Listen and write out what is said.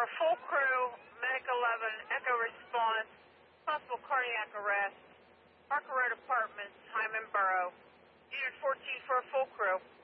a full crew, Medic 11, Echo response, possible cardiac arrest, Parker Road Apartments, Hyman Borough. Unit 14 for a full crew.